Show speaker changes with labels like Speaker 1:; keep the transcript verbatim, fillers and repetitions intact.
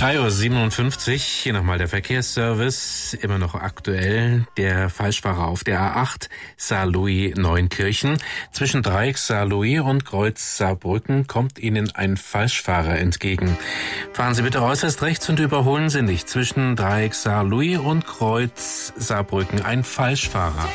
Speaker 1: drei Uhr siebenundfünfzig, hier nochmal der Verkehrsservice, immer noch aktuell. Der Falschfahrer auf der A acht, Saarlouis-Neunkirchen. Zwischen Dreieck Saarlouis und Kreuz Saarbrücken kommt Ihnen ein Falschfahrer entgegen. Fahren Sie bitte äußerst rechts und überholen Sie nicht. Zwischen Dreieck Saarlouis und Kreuz Saarbrücken ein Falschfahrer.